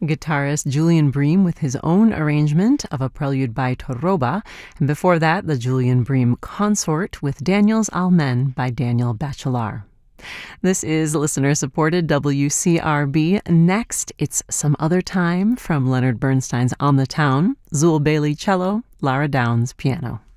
guitarist Julian Bream with his own arrangement of a prelude by Torroba, and before that, the Julian Bream Consort with Daniel's Amen by Daniel Bachelard. This is listener-supported WCRB. Next, it's Some Other Time from Leonard Bernstein's On the Town, Zul Bailey cello, Lara Downs piano.